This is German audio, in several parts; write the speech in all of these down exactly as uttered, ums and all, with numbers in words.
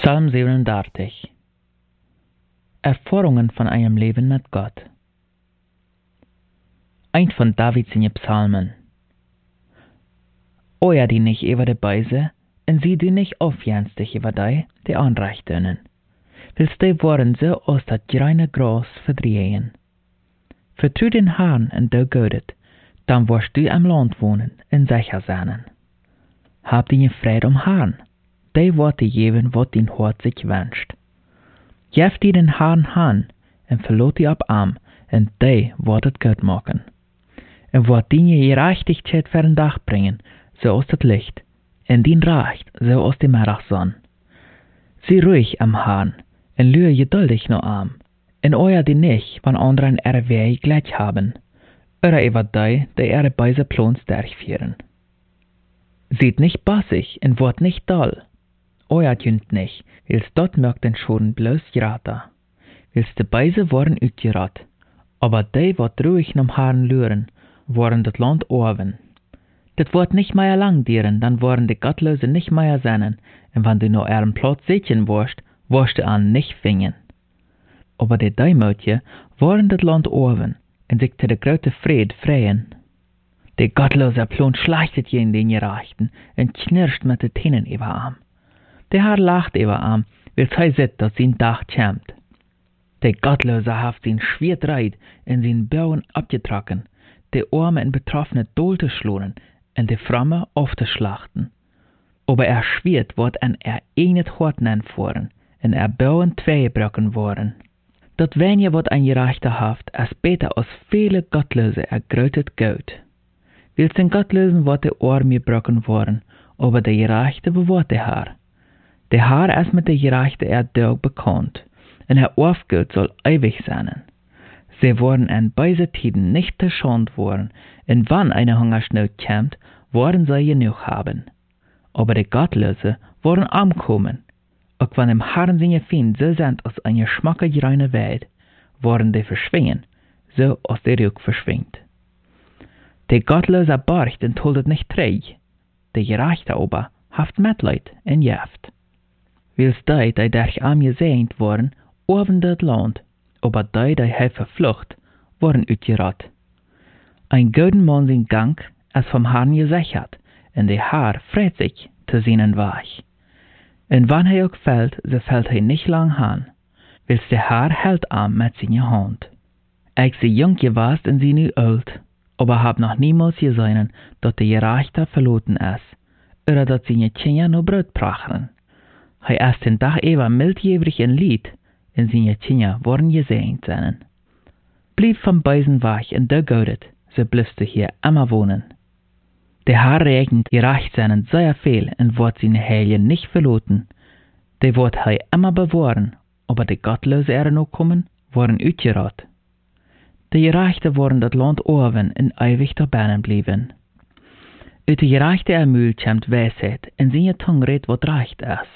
Psalm siebenunddreißig. Erfahrungen von einem Leben mit Gott. Ein von Davids Psalmen. Oja die nicht über die Beise, en sie die nicht aufjänst dich über die, die Anrecht dünnen. Willst die worden so aus dat reine Gras verdrehen. Vertrau den Herrn en du gödet, dann wirst du am Land wohnen, in sicher sein. Hab die Fried um Herrn, die wird dir geben, wat dein Hort sich wünscht. Gef dir den Herrn Hand, en verlot die ab Arm, en die wird het gut machen. En wird deine Gerechtigkeit für den Tag bringen, so aus das Licht, en din Recht, so aus dem Mittagssonn. Sieh ruhig am Herrn, en lühe geduldig no arm, en euer die nicht, wann anderen ihre Wege gleich haben, oder über die, die ihre Beise Plons durchführen. Seht nicht bassig, en wird nicht doll. Euer jünt nicht, willst dort mögt den Schuren bloß geraten. Willst de Beise worden utgerat, aber die wird ruhig nom Herrn lüren, worden das Land oven. Dat wird nicht mehr lang dieren, dann worden die Gottlose nicht mehr seinen, und wenn du no ihren Platz sitzen wirst, wirst du an nicht fingen. Aber die Deimötje worden das Land oven, und sich zu der grote Fried freien. Die Gottlose Plon schlachtet je in den Gerechten, und knirscht mit den Tänen über Arm. Der Herr lacht über Arm, weil sie sieht, dass sein Dach kämmt. Der Gottlose haft sein Schwert reit, und sein Bauen abgetragen, die Arme in betroffene Dolte schluren, und die Fromme aufzuschlachten. Aber er Schwert wird an er einet Hort fuhren, und er Bauen zwei brücken worden. Dat wenje wird ein Gerechter haft, als beter aus viele Gottlose ergrötet Gold. Willst den Gottlosen wird die Arme brücken worden, aber der Gerechte bewahrt der Herr. Der Herr ist mit der Gerechte er Dörg bekannt, und er Aufgeld soll ewig sein. Sie wurden an beise Tiden nicht verschont worden, und wann eine Hungersnot kämmt, worden sie genug haben. Aber die Gottlose wurden ankommen, auch wenn dem Herrn seine Fiend so sind aus einer schmackig reine Welt, worden die verschwingen, so aus der Rück verschwingt. Die Gottlose barcht und tuldet nicht träg, die Gerechte aber haft Mitleid und jaft. Willst die, die durch arm gesehnt worden, oben das Land, aber die, die he verflucht, worden utgerat. Ein guten Mann sein Gang, als vom Herrn gesichert, und der Herr freut sich zu seinen Weich. Und wann er auch fällt, so fällt er nicht lang an, weil der Herr hält am mit seiner Hand. Ich sie jung gewast und sie nu alt, aber hab noch niemals gesehen, dass der Gerechte verloren ist, oder dass seine Kinder nur Brot brachen. Er ist den Tag ewer mildjäbrig in Lied, und seine Kinder worden gesehnt sein. Blieb vom Beisen weich und du gödet, so bliebst du hier immer wohnen. Der Herr regnet gerecht seinen sehr viel und wird seine Helden nicht verloten. Die wird er immer bewahren, aber die Gottlose er noch kommen, worden utgerat. Die Gerechte worden das Land oven und ewig dabei blieben. Ut die Gerechte ermühl kämmt Weisheit, und seine Tongue red wat recht ist.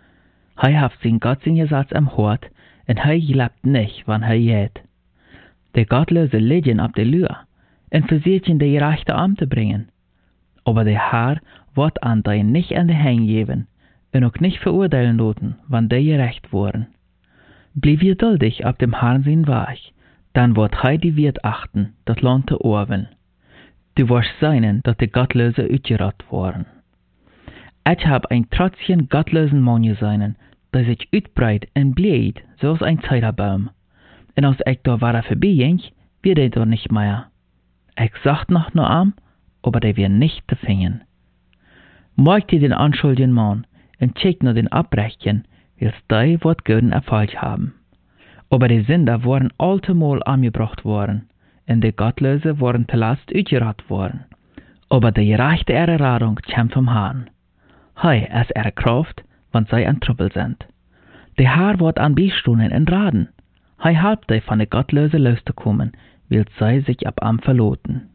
Er haft sein Gott sein Gesetz am Hort, und er lebt nicht, wann er geht. Die Gottlose liegen ab der Lühe, und versuchen die Gerechte umzubringen. Aber der Herr wird an die nicht an die Hänge geben, und auch nicht verurteilen lassen, wann die gerecht wurden. Blieb geduldig ab dem Herrn sein Weg, dann wird er die Wert achten, das Land zu erben. Du wirst sehen, dass die Gottlose utgerat wurden. Ich hab ein trotzdem gottlosen Mann gesehen, der sich utbreit und bläht, so als ein Zeiterbaum. Und als ich da war vorbeiging, wird er da nicht mehr. Ich sagt noch nur am, aber der wird nicht zu finden. Mag dir den anschuldigen Mann und check nur den Abbrechen, willst die wird guten Erfolg haben. Aber die Sünder wurden allemal angebracht worden, und die Gottlose wurden zur Last utgerat worden. Aber die gerechte Erradung kam vom Herrn. Hei, es ihre Kraft, wenn sie an Trouble sind. Der Herr wird an Beistunden und Raden. Hei halbt die von der Gottlose loszukommen, will sie sich ab am verloten.